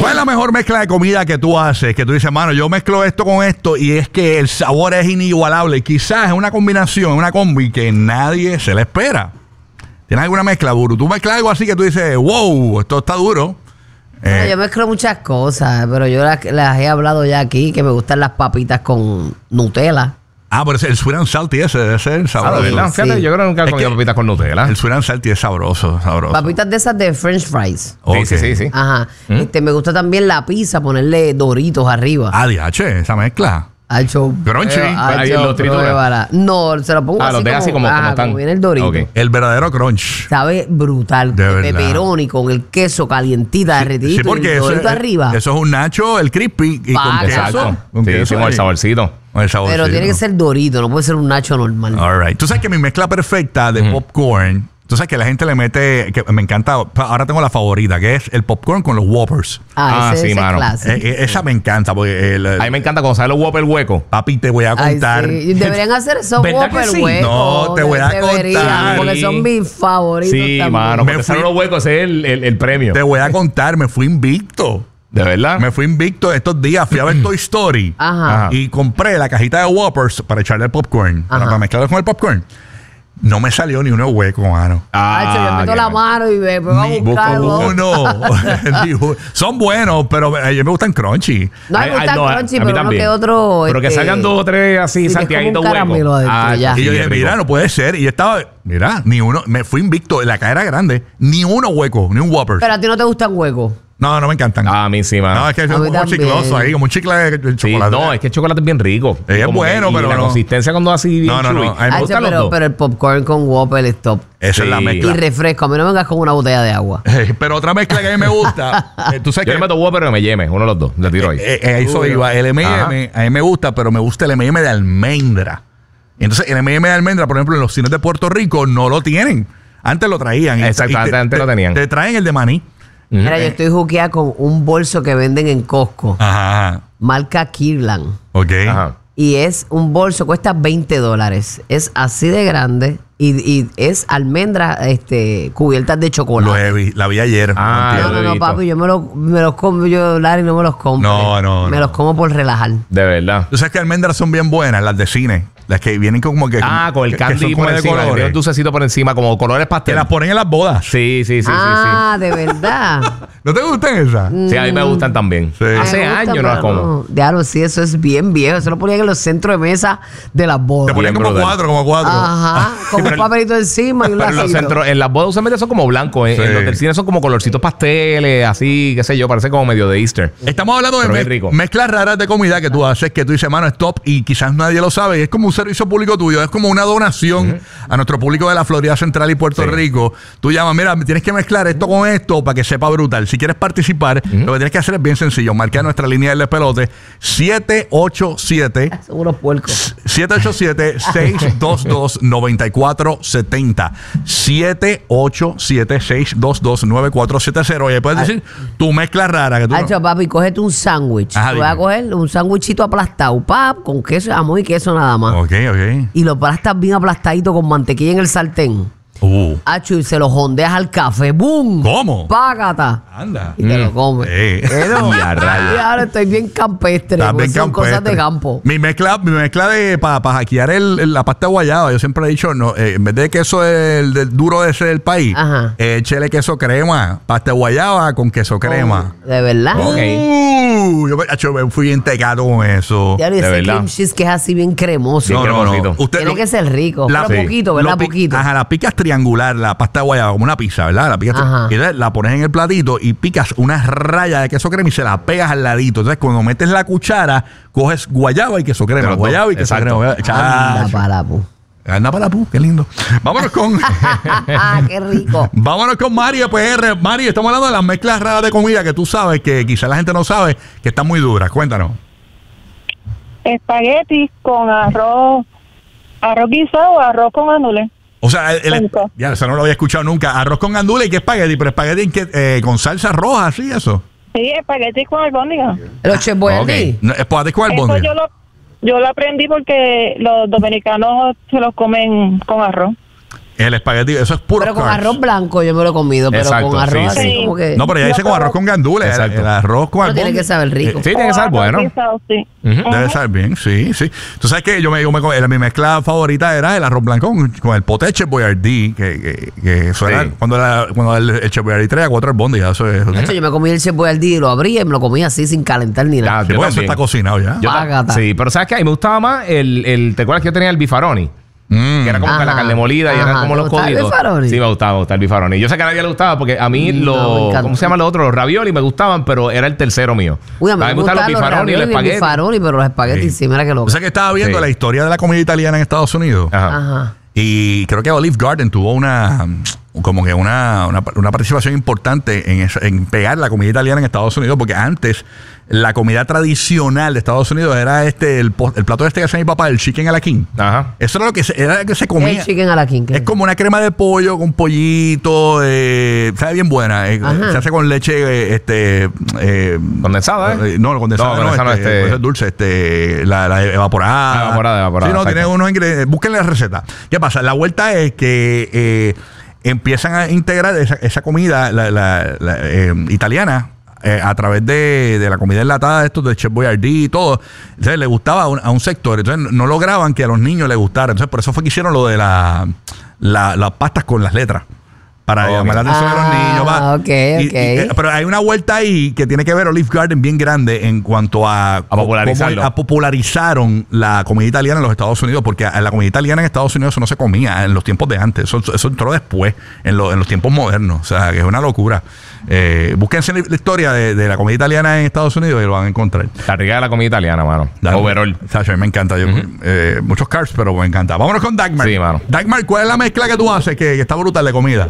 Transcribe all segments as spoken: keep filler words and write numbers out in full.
¿Cuál es la mejor mezcla de comida que tú haces? Que tú dices, mano, yo mezclo esto con esto y es que el sabor es inigualable. Quizás es una combinación, una combi que nadie se le espera. ¿Tienes alguna mezcla, Buru? Tú mezclas algo así que tú dices, wow, esto está duro. Bueno, Eh, yo mezclo muchas cosas, pero yo las, las he hablado ya aquí, que me gustan las papitas con Nutella. ah, pero ese- el sweet and salty ese debe ser Ah, ¿de sabroso. verdad? Fíjate, sí. yo creo que nunca he Es comido que- papitas con Nutella. El sweet and salty es sabroso, sabroso. Papitas de esas de French fries. Ok. Sí, sí, sí, sí. Ajá. Este, me gusta también la pizza, ponerle doritos arriba. Ah, D H, esa mezcla. Hacho, Crunchy. eh, Ahí hacho, lo trituras. pruébala. No, se lo pongo Ah, así los dejas así como- ajá, como están. viene el dorito. Ok. El verdadero crunch. Sabe brutal. De De verdad. pepperoni con el queso calientita, derretidito. Sí, porque y el eso, dorito es- arriba. eso es un nacho, el crispy y con Paca. queso. Exacto. Con Sí, queso sí, con el ahí. saborcito. Con el saborcito. Pero tiene que ser dorito, no puede ser un nacho normal. All right. Tú sabes que mi mezcla perfecta de popcorn, tú sabes que la gente le mete, que me encanta, ahora tengo la favorita, que es el popcorn con los Whoppers. Ah, Ah, ese, sí, ese mano. clásico. Eh, eh, esa me encanta, porque el, A mí me encanta cuando sale los Whopper hueco. papi, te voy a Ay, contar. sí. Deberían hacer esos ¿Verdad que Whopper sí? huecos. No, te voy a Deberían, contar. Porque son mis favoritos Sí, también. mano. Me Cuando salen fui- los huecos, ese es el, el, el premio. Te voy a contar, me fui invicto. ¿De verdad? Me fui invicto estos días, fui a ver Toy Story. Ajá. Ajá. Y compré la cajita de Whoppers para echarle el popcorn, para, Ajá. para mezclarlo con el popcorn. No me salió ni uno hueco, mano. Hacho, yo meto qué la mal. mano y me voy a Ni buscar dos. uno. Ni uno. Son buenos, pero a mí me gustan crunchy. No me Ay, gusta ay, no, a- crunchy, a mí pero uno también. que otro. Pero que este, salgan dos o tres así, sí, que es como salteaditos un caramelo huecos. adentro, Ah, ya. sí, Y yo es dije, rico. mira, no puede ser. Y estaba, mira, ni uno, me fui invicto. La caja era grande, ni uno hueco, ni un Whopper. Pero a ti no te gustan huecos. No, no me encantan. Ah, a mí sí, mano. no, es que es A como mí un también. chicloso ahí, como un chicle de de Sí, chocolate. no, es que el chocolate es bien rico. Es Y como bueno, que- y pero la no. consistencia cuando así bien No, no, no, chewy. a mí me ¿Te Hacho, gustan los pero, dos? pero el popcorn con Whopper es top. Esa es la Sí. Y mezcla. refresco. A mí no me vengas con una botella de agua. Eh, pero otra mezcla que a mí me gusta, eh, tú sabes Yo que le meto Whopper o me llame, uno de los dos. Le tiro ahí. Eh, eh, eso iba. El M and M a mí me gusta, pero me gusta el M and M de almendra. Entonces, el M and M de almendra, por ejemplo, en los cines de Puerto Rico no lo tienen. Antes lo traían. Y- Exacto, y te- antes- antes te- lo tenían. Te traen el de maní. Mira, yo estoy juqueada con un bolso que venden en Costco, Ajá. ajá. marca Kirlan. Ok. Ajá. Y es un bolso, cuesta veinte dólares. Es así de grande y, y es almendras este, cubiertas de Lo chocolate. he vi- la vi ayer. Ah, antier. No, no, no, visto. papi, yo me, lo, me los como, yo, Larry, no me los compro. No, no, Me no. los como por relajar. De verdad. Tú sabes que almendras son bien buenas, las de cine. Las que vienen como que. Ah, con el que- que candy son como por de encima. que tiene colores. un dulcecito por encima, como colores Que pastel. las ponen en las bodas. Sí, sí, sí, ah, de verdad. ¿No te gustan esas? sí, sí. Sí, a mí me gustan también. Sí. Hace Me gusta, años no las pero como. Diablo, sí, eso es bien viejo. Eso lo ponían en los centros de mesa de las Te bodas. ponen Bien como brutal. cuatro, como cuatro. Ajá, con un pero el- papelito encima y un Pero en los lacito. centros, en las bodas usualmente son como blancos. En, Sí. en los del cine son como colorcitos pasteles, así, qué sé yo, parece como medio de Easter. Estamos hablando de Pero bien mez- rico. mezclas raras de comida que tú haces, que tú dices, mano, es top y quizás nadie lo sabe. Y es como un servicio público tuyo, es como una donación a nuestro público de la Florida Central y Puerto Sí. Rico. Tú llamas, mira, tienes que mezclar esto con esto para que sepa brutal. Si quieres participar, lo que tienes que hacer es bien sencillo. Marca nuestra línea del despelote siete ocho siete Son unos puercos. siete ocho siete, seis dos dos, nueve cuatro siete cero. siete ocho siete, seis dos dos, nueve cuatro siete cero. Y ahí puedes decir tu mezcla rara. Que tú no- Hacho, papi, cógete un sándwich. Ajá, Tú vas a dime. coger un sándwichito aplastado, pap, con queso, jamón y queso nada más. Ok, ok. Y lo aplastas bien aplastadito con mantequilla en el sartén. Uh, Hacho, y se lo jondeas al café. ¡Bum! ¿Cómo? ¡Págata! Anda. Y te lo comes. Sí. Pero, Y a rayos. y ahora estoy bien campestre. Estás pues bien son cosas de campestre. campo. Mi mezcla, mi mezcla de para hackear el, el- la pasta de guayaba, yo siempre he dicho, no, eh, en vez de queso del, del duro de ese del país, Ajá. eh, échele queso crema, pasta de guayaba con queso crema. De verdad. Ok. Uh, yo, me- acho, me fui bien tecato con eso. Ya, y de ese verdad. cream cheese que es así bien cremoso. Bien No, no, no. cremosito. Usted Tiene lo- que ser rico. la- pero sí. poquito, ¿verdad? Lo pi- Poquito. Ajá, la picas triangular, la pasta de guayaba, como una pizza, ¿verdad? La picas tri- Ajá. y entonces la pones en el platito y picas una raya de queso crema y se la pegas al ladito. Entonces, cuando metes la cuchara, coges guayaba y queso crema. Pero no, Guayaba y queso exacto. crema. Anda Chacho. para la pu. Anda para la pu, qué lindo. Vámonos con ¡Qué rico! vámonos con Mario P R. Mario, estamos hablando de las mezclas raras de comida que tú sabes, que quizás la gente no sabe, que están muy duras. Cuéntanos. Espaguetis con arroz, arroz guisado o arroz con gandules. O sea, el, el- Nunca. ya eso no lo había escuchado nunca. Arroz con gandules y qué espagueti, pero espagueti en que, eh, con salsa roja, así eso. Sí, espaguetis con albóndiga. Los Chef Boyardee. No, espagueti con Eso albóndiga. yo lo, yo lo aprendí porque los dominicanos se los comen con arroz. El espagueti, eso es puro Pero con carbs. arroz blanco yo me lo he comido, pero Exacto, con arroz sí, así sí. como que... No, pero ya dice con arroz con gandules. El, Exacto. el arroz con Pero tiene albóndigas. que saber rico. Sí, tiene que ser bueno. Guisado, sí. Ujú. Debe estar bien, sí, sí. Tú sabes que yo me, yo me co- mi mezcla favorita era el arroz blanco con, con el pote de Chef Boyardee, que, que, que eso era Sí. cuando, la, cuando el, el Chef Boyardee traía cuatro albóndigas. Eso es. De hecho, yo me comí el Chef Boyardee y lo abría y me lo comía así sin calentar ni nada. Ya, Sí, yo porque eso también. está cocinado ya. Yo ta- Págata. sí, pero ¿sabes qué? A mí me gustaba más el, el ¿te acuerdas que yo tenía el bifaroni? Mm. Que era como que Ajá. la carne molida y Ajá, eran como ¿te los gustaba el coditos. bifaroni? Sí, me gustaba, me gustaba el bifaroni. Yo sé que a nadie le gustaba porque a mí No, me los, encanta. ¿cómo se llaman los otros? Los ravioli me gustaban, pero era el tercero mío. Uy, a mí me gustaban gustaban los bifaroni y raviolis los y el espaguetis. bifaroni, pero los espaguetis Sí. sí, mira que O loco. sea que estaba viendo Sí. la historia de la comida italiana en Estados Unidos. Ajá. Ajá. Y creo que Olive Garden tuvo una como que una, una, una participación importante en, eso, en pegar la comida italiana en Estados Unidos, porque antes la comida tradicional de Estados Unidos era este el, po- el plato este que hacía mi papá, el chicken a la king. Ajá. Eso era lo que se, era lo que se comía. El chicken a la king. Es como una crema de pollo con pollito, eh, sabe bien buena. eh, Ajá. se hace con leche, eh, este, eh, Condensada, ¿eh? eh, no, condensada, No, no, condensada no, este, este- pues es dulce, este, la, la evaporada. Ah, evaporada, evaporada, Sí, no, exacto. tiene unos ingredientes. Búsquenle la receta. ¿Qué pasa? La vuelta es que eh, empiezan a integrar esa, esa comida la, la- la, eh, italiana. eh, a través de, de la comida enlatada de estos de Chef Boyardee y todo. Entonces le gustaba a un, a un sector. Entonces no lograban que a los niños les gustara. Entonces por eso fue que hicieron lo de la, la- las pastas con las letras. Para Ok. llamar la atención de los Ah, niños. va. ok, Y- ok. y, eh, pero hay una vuelta ahí que tiene que ver Olive Garden bien grande en cuanto a, A popularizarlo. cómo a popularizaron la comida italiana en los Estados Unidos, porque a la comida italiana en Estados Unidos eso no se comía en los tiempos de antes, eso, eso entró después, en, lo- en los tiempos modernos, o sea, que es una locura. Eh, búsquense la la historia de, de la comida italiana en Estados Unidos y lo van a encontrar. La rica de la comida italiana, mano. Dale. Overall. Sacho, a mí me encanta. Yo, eh, muchos carbs, pero me encanta. Vámonos con Dagmar. Sí, mano. Dagmar, ¿cuál es la mezcla que tú haces que, que está brutal de comida?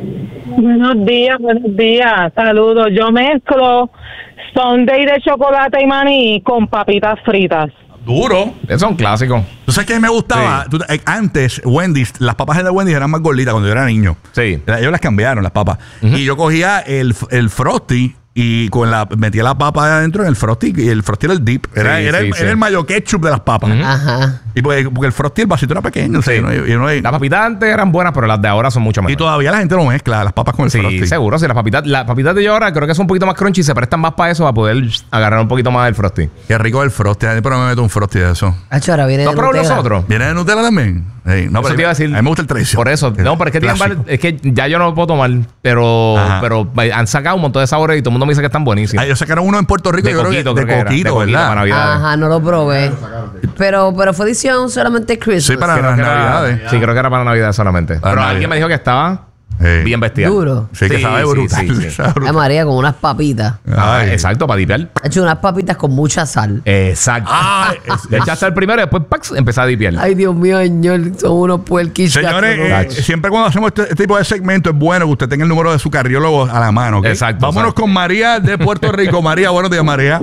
Buenos días, buenos días. Saludos. Yo mezclo sundae de chocolate y maní con papitas fritas. Duro. Eso es un clásico. ¿Tú sabes qué me gustaba? Sí. Tú- eh, antes, Wendy's, las papas de Wendy's eran más gorditas cuando yo era niño. Sí. Ellos las cambiaron, las papas. Y yo cogía el, el Frosty y con la metía la papa adentro en el Frosty y el Frosty era el dip. Era, Sí, era sí, el, sí. era el mayo ketchup de las papas. Ajá. Y porque, porque el Frosty, el vasito era pequeño. o sea, Sí. y no- y no- y- Las papitas antes eran buenas, pero las de ahora son mucho y mejor. todavía la gente lo mezcla, las papas con el Sí, Frosty. seguro. Sí, las papitas, las papitas de yo ahora creo que son un poquito más crunchy y se prestan más para eso, para poder agarrar un poquito más del frosty. Qué rico el Frosty. Pero me meto un Frosty de eso. Hacho, ahora viene ¿No de has probado los Nutella. otros? ¿Viene de Nutella también? Sí, no, Eso pero te iba a decir. A mí me gusta el tradición. Por eso. No, pero es que, tienen Clásico. varios- es que ya yo no lo puedo tomar, pero, Ajá. pero han sacado un montón de sabores y todo el mundo me dice que están buenísimos. Ah, ellos sacaron uno en Puerto Rico, De yo creo que- coquito, de creo que era. coquito, De coquito ¿verdad? para Navidad. Ajá, no lo probé. Pero, pero fue edición solamente Christmas. Sí, para Creo las que era- Navidades. Sí, creo que era para Navidad solamente. Pero Navidad. alguien me dijo que estaba Sí. bien bestial. Duro. Sí, que sabe brutal. sí, sí. sabe Ay, brutal. María, con unas papitas. Ah, Ay. exacto, para dipear. Ha hecho unas papitas con mucha sal. Exacto. Ay, es- Le echaste el primero y después pax, empezar a dipear. Ay, Dios mío, señor, son unos puerquis. Señores, eh, Tacho. siempre cuando hacemos este, este tipo de segmento es bueno que usted tenga el número de su cardiólogo a la mano. ¿ok? Exacto, Vámonos exacto. con María de Puerto Rico. María, buenos días, María.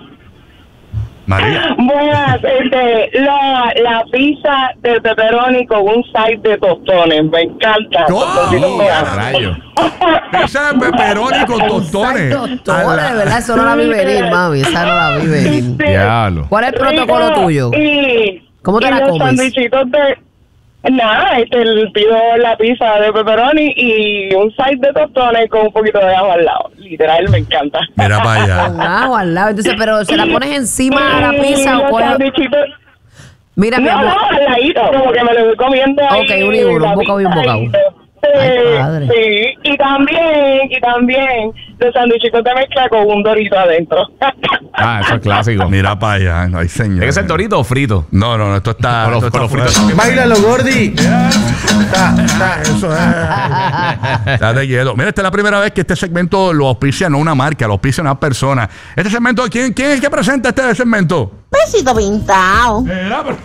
María. Buenas, este, la, la pizza de pepperoni con un side de tostones. Me encanta. ¿Cómo? Tostoncitos Oh, pegados. rayo. Pizza de pepperoni con tostones. Tostones, de verdad, eso no la vi venir, mami. Esa no la vi venir. Sí. Diablo. ¿Cuál es el protocolo Rico. tuyo? Y, ¿Cómo te y la los comes? sandwichitos de... Nada, este, el- pido la pizza de pepperoni y un side de tostones con un poquito de ajo al lado. Literal, me encanta. Mira para Con allá. ajo al lado. Entonces, pero ¿se la pones encima a la Y pizza o los coges? sandwichitos... Mira, mi No, amor. no, al ladito, como que me lo voy comiendo ahí. Ok, uno y uno, un la bocado y un pizza bocado. ahí. Sí, Ay, padre. sí, y también, y también los sandwichitos de mezcla con un dorito adentro. Ah, eso es clásico. Mira para allá. Ay, señor. ¿Tiene que ser dorito o frito? No, no, no, esto está. Con los- esto con está los fuera. fritos. Báilalo, Gordi. Está, está, eso es. Date quieto. Mira, esta es la primera vez que este segmento lo auspicia no una marca, lo auspicia una persona. Este segmento, ¿quién, quién es el que presenta este segmento? Besito pintado. Mira, pero-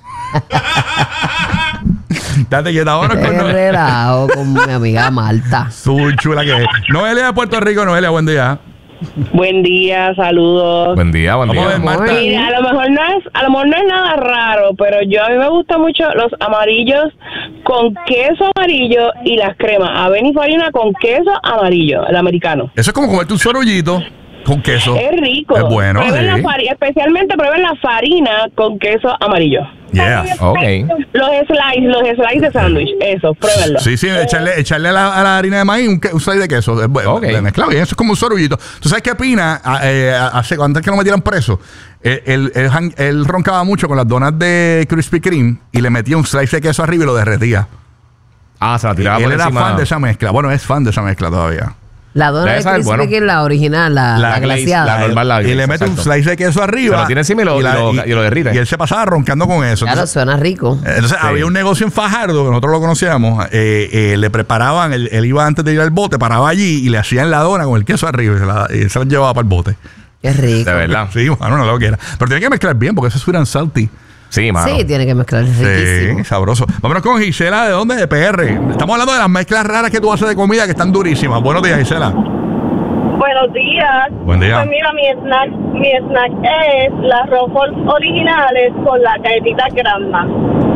Date quieta, ahora con Qué Noelia. relajo con mi amiga Marta. Su chula que es. Noelia de Puerto Rico, Noelia, buen día. Buen día, saludos. Buen día, buen Vamos a ver, día. Marta. Mira, a lo mejor no es, a lo mejor no es nada raro, pero yo a mí me gustan mucho los amarillos con queso amarillo y las cremas. Avena y farina con queso amarillo, el americano. Eso es como comerte un sorullito con queso. Es rico. Es bueno, Prueben sí. la fari- especialmente prueben la farina con queso amarillo. Yeah. Ok. Los slices, los slices de sándwich, eso, pruébenlo. Sí, sí, echarle, echarle a, la, a la harina de maíz un, que- un slice de queso. eh, bueno, Ok. de mezclado. Y eso es como un sorullito. ¿Tú sabes qué Pina, a- eh, hace, antes que lo metieran preso, él, él, él jan- él roncaba mucho con las donas de Krispy Kreme y le metía un slice de queso arriba y lo derretía. Ah, se la tiraba Él por era encima. fan de esa mezcla. Bueno, es fan de esa mezcla todavía. La dona Debe de saber, Krispy bueno. Kreme, la original, la, La la glaze, glaseada. la normal, la y le glaze, mete un exacto. slice de queso arriba. Se lo tira encima y lo- y lo- y lo derrite. Y él se pasaba roncando con eso. Claro, Entonces, suena rico. entonces Sí. había un negocio en Fajardo que nosotros lo conocíamos. eh, eh, le preparaban, él, él iba antes de ir al bote, paraba allí y le hacían la dona con el queso arriba y se la, y se la llevaba para el bote. Qué rico. De verdad. Sí, bueno, no lo que era. Pero tiene que mezclar bien porque eso es sweet and salty. Sí, mano. Sí, tiene que mezclar, es riquísimo. Sí, sabroso. Vámonos con Gisela, ¿de dónde? De P R. Estamos hablando de las mezclas raras que tú haces de comida que están durísimas. Buenos días, Gisela. Buenos días. Buen día. Pues mira, mi snack, mi snack es las Ruffles originales con la galletita grandma.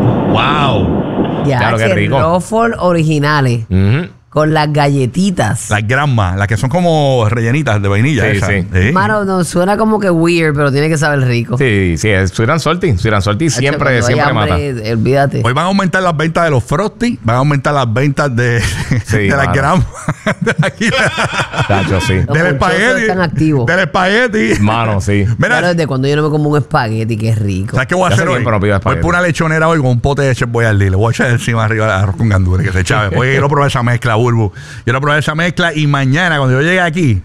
Wow. Ya, Claro, qué que rico. Ruffles originales Ujú. con las galletitas. Las granmas, las que son como rellenitas de vainilla. Sí, esas. sí. Mano, no, suena como que weird, pero tiene que saber rico. Sí, sí, es Sweet and Salty. Sweet and Salty Hacho, siempre, cuando hay siempre mata. hambre, Olvídate. Hoy van a aumentar las ventas de los Frosty, van a aumentar las ventas de, Sí, de las mano. granmas. De, aquí, Tacho, sí. Los del muchachos espagueti. están activos. Del espagueti. Mano, sí. Mira, Claro, desde cuando yo no me como un espagueti, que es rico. ¿sabes qué voy a Ya hace hacer hoy? tiempo no pido Voy espagueti. por una lechonera hoy con un pote de chef boyardee. Le voy a echar encima arriba el arroz con gandules que se chave. Hoy quiero probar esa mezcla, Burbu. Quiero probar esa mezcla y mañana cuando yo llegue aquí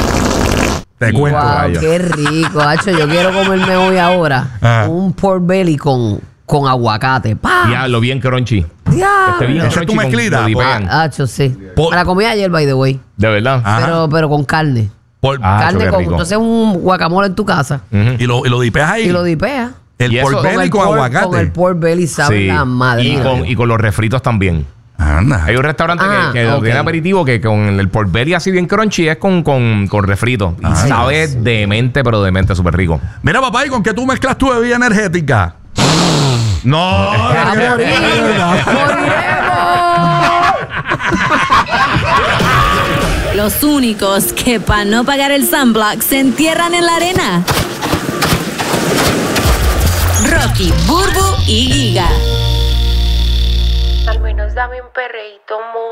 te Wow. cuento. Wow, gallo. qué rico, hacho. Yo quiero comerme hoy ahora Ah. un pork belly con, con aguacate. ¡Pah! Diablo, bien crunchy. Diablo. Este bien Esa es tu crunchy con- mezclita, lo dipean. Hacho, sí. Po- Me la comí ayer, by the way. De verdad. Ajá. Pero, pero con carne. Por- Ah, carne qué con. rico. Entonces, un guacamole en tu casa. Ujú. y, lo, y lo dipeas ahí. Y lo dipeas. el Y eso- pork Con belly el con, pork- aguacate. Con el pork belly sabe Sí. la madre. Y con, y con los refritos también. Anda. Hay un restaurante Ah, que, que ok. tiene aperitivo que con el pork belly así bien crunchy es con, con, con refrito. Y Ah, sabe demente, pero demente, súper rico. Mira, papá, ¿y con qué tú mezclas tu bebida energética? No. ¡A morir! ¡Moriremos! Los únicos que para no pagar el sunblock se entierran en la arena. Rocky, Burbu y Giga. Al menos dame un perreíto, mo.